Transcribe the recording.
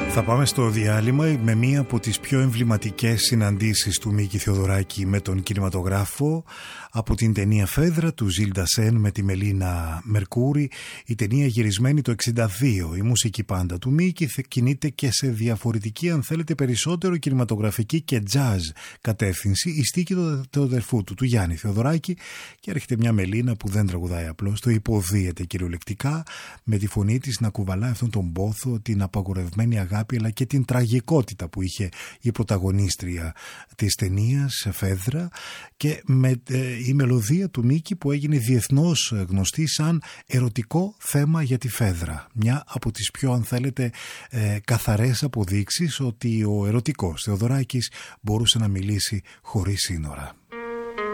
Θα πάμε στο διάλειμμα με μία από τις πιο εμβληματικές συναντήσεις του Μίκη Θεοδωράκη με τον κινηματογράφο, από την ταινία Φέδρα του Ζιλ Ντασέν με τη Μελίνα Μερκούρη. Η ταινία γυρισμένη το 1962. Η μουσική πάντα του Μίκη κινείται και σε διαφορετική, αν θέλετε, περισσότερο κινηματογραφική και jazz κατεύθυνση. Η στίχη του αδερφού του Γιάννη Θεοδωράκη, και έρχεται μια Μελίνα που δεν τραγουδάει απλώς, το υποδίεται κυριολεκτικά, με τη φωνή της να κουβαλάει αυτόν τον πόθο, την απαγορευμένη αγάπη, αλλά και την τραγικότητα που είχε η πρωταγωνίστρια της ταινίας Φέδρα, και με η μελωδία του Μίκη που έγινε διεθνώς γνωστή σαν ερωτικό θέμα για τη Φέδρα. Μια από τις πιο, αν θέλετε, καθαρές αποδείξεις ότι ο ερωτικός Θεοδωράκης μπορούσε να μιλήσει χωρίς σύνορα.